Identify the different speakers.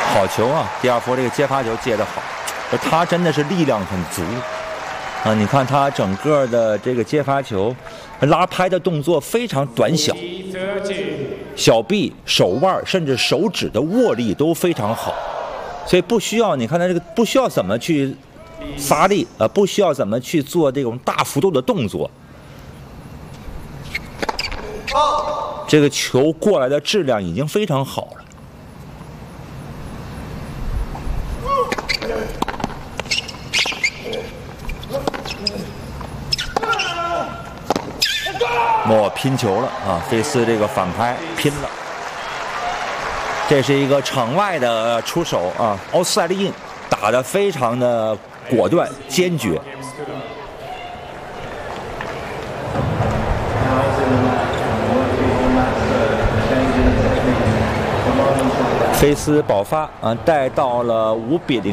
Speaker 1: 好球啊！迪亚佛这个接发球接得好，他真的是力量很足啊！你看他整个的这个接发球、拉拍的动作非常短小，小臂、手腕甚至手指的握力都非常好，所以不需要你看他这个不需要怎么去发力不需要怎么去做这种大幅度的动作。这个球过来的质量已经非常好了。拼球了啊！菲斯这个反拍拼了，这是一个场外的出手啊，奥斯赛利因打得非常的果断坚决。菲斯保发啊，带到了5比0。